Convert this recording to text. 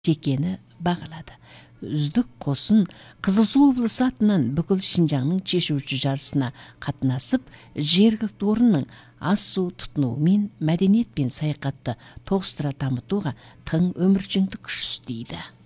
жекені бағалады. Үздік қосын Қызыл Су облысы атынан бүкіл Шинжаңның чешуші жарысына қатынасып, жергілікті орынның ас су тұтынуымен мәдениет пен саяхатты тоғыстыра дамытуға тың өміршеңдік күш істейді.